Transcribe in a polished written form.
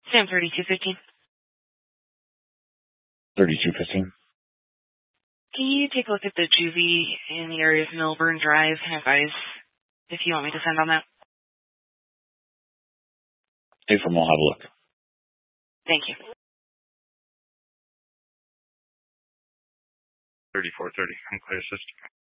Sam 3215. 3215. Can you take a look at the juvie in the area of Milburn Drive and advise if you want me to send on that? Hey, from we'll have a look. Thank you. 3430. I'm clear, sister.